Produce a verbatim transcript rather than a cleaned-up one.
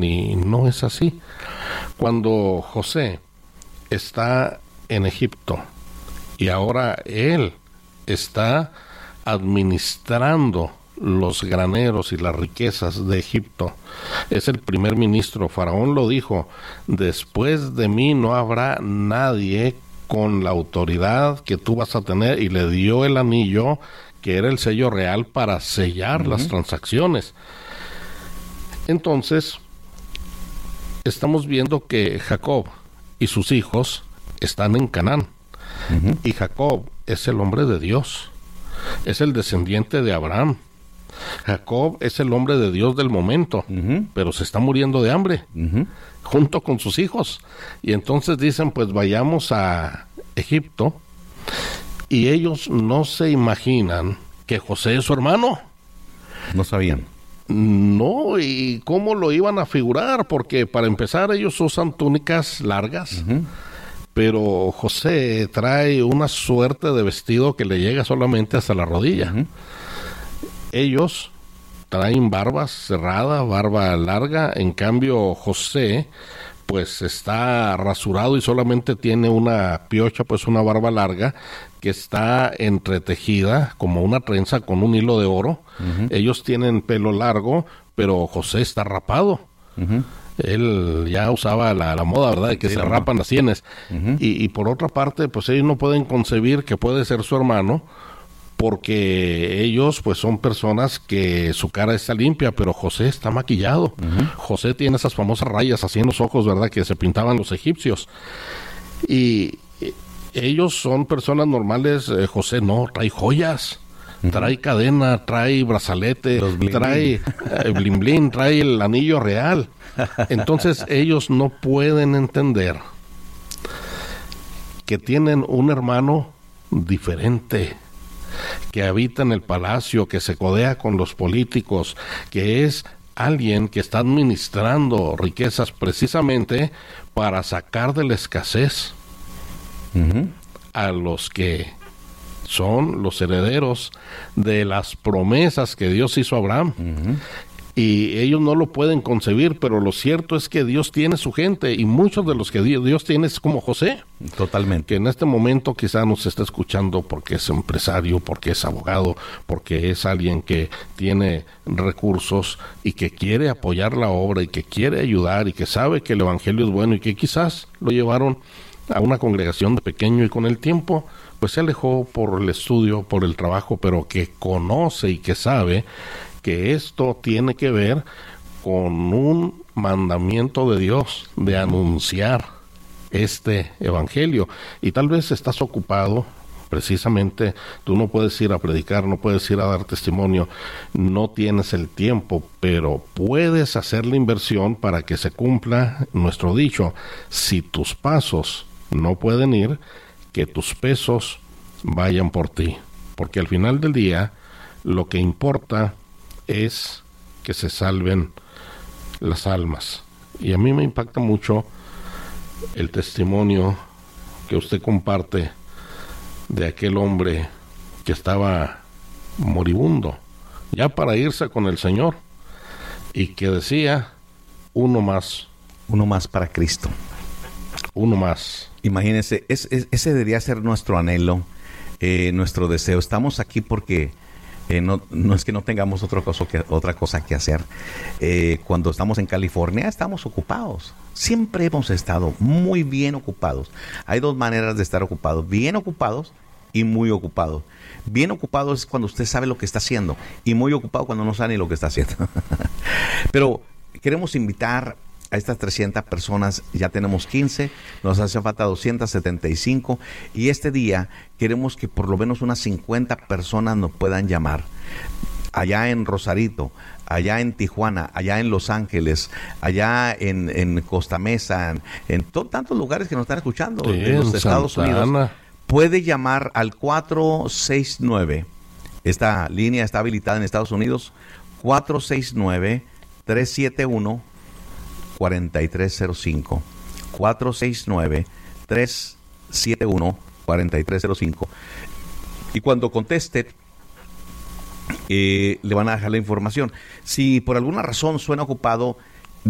y no es así. Cuando José está en Egipto y ahora él está administrando los graneros y las riquezas de Egipto, es el primer ministro. Faraón lo dijo: después de mí no habrá nadie con la autoridad que tú vas a tener, y le dio el anillo que era el sello real para sellar uh-huh. las transacciones. Entonces estamos viendo que Jacob y sus hijos están en Canaán, uh-huh. y Jacob es el hombre de Dios, es el descendiente de Abraham. Jacob es el hombre de Dios del momento, uh-huh. pero se está muriendo de hambre, uh-huh. junto con sus hijos. Y entonces dicen, pues vayamos a Egipto, y ellos no se imaginan que José es su hermano. No sabían. No, y cómo lo iban a figurar, porque para empezar ellos usan túnicas largas, uh-huh. pero José trae una suerte de vestido que le llega solamente hasta la rodilla. Uh-huh. Ellos traen barba cerrada, barba larga, en cambio José pues está rasurado y solamente tiene una piocha, pues una barba larga, que está entretejida como una trenza con un hilo de oro. Uh-huh. Ellos tienen pelo largo, pero José está rapado. Uh-huh. Él ya usaba la, la moda, ¿verdad?, de que sí, se rapan las sienes. Uh-huh. y, y por otra parte, pues ellos no pueden concebir que puede ser su hermano, porque ellos pues son personas que su cara está limpia, pero José está maquillado. Uh-huh. José tiene esas famosas rayas así en los ojos, ¿verdad?, que se pintaban los egipcios. Y ellos son personas normales. eh, José no, trae joyas, uh-huh. trae cadena, trae brazalete, bling trae eh, blin blin, trae el anillo real. Entonces ellos no pueden entender que tienen un hermano diferente, que habita en el palacio, que se codea con los políticos, que es alguien que está administrando riquezas precisamente para sacar de la escasez uh-huh. a los que son los herederos de las promesas que Dios hizo a Abraham. Uh-huh. Y ellos no lo pueden concebir, pero lo cierto es que Dios tiene su gente, y muchos de los que Dios tiene es como José. Totalmente. Que en este momento quizá nos está escuchando porque es empresario, porque es abogado, porque es alguien que tiene recursos y que quiere apoyar la obra y que quiere ayudar y que sabe que el evangelio es bueno y que quizás lo llevaron a una congregación de pequeño y con el tiempo pues se alejó por el estudio, por el trabajo, pero que conoce y que sabe que esto tiene que ver con un mandamiento de Dios de anunciar este evangelio. Y tal vez estás ocupado, precisamente tú no puedes ir a predicar, no puedes ir a dar testimonio, no tienes el tiempo, pero puedes hacer la inversión para que se cumpla nuestro dicho: si tus pasos no pueden ir, que tus pesos vayan por ti, porque al final del día lo que importa es que se salven las almas. Y a mí me impacta mucho el testimonio que usted comparte de aquel hombre que estaba moribundo, ya para irse con el Señor, y que decía: uno más. Uno más para Cristo. Uno más. Imagínense, es, es, ese debería ser nuestro anhelo, eh, nuestro deseo. Estamos aquí porque Eh, no, no es que no tengamos otra cosa que, otra cosa que hacer. Eh, cuando estamos en California estamos ocupados. Siempre hemos estado muy bien ocupados. Hay dos maneras de estar ocupados: bien ocupados y muy ocupados. Bien ocupados es cuando usted sabe lo que está haciendo, y muy ocupado cuando no sabe ni lo que está haciendo. Pero queremos invitar a estas trescientas personas. Ya tenemos quince, nos hace falta doscientas setenta y cinco, y este día queremos que por lo menos unas cincuenta personas nos puedan llamar. Allá en Rosarito, allá en Tijuana, allá en Los Ángeles, allá en, en Costa Mesa, en, en to, tantos lugares que nos están escuchando, sí, en los Estados Santa Unidos. Ana. Puede llamar al cuatro seis nueve, esta línea está habilitada en Estados Unidos, cuatro seis nueve, tres siete uno, cuatro tres cero cinco, cuatro seis nueve, tres siete uno, cuatro tres cero cinco, y cuando conteste eh, le van a dejar la información. Si por alguna razón suena ocupado,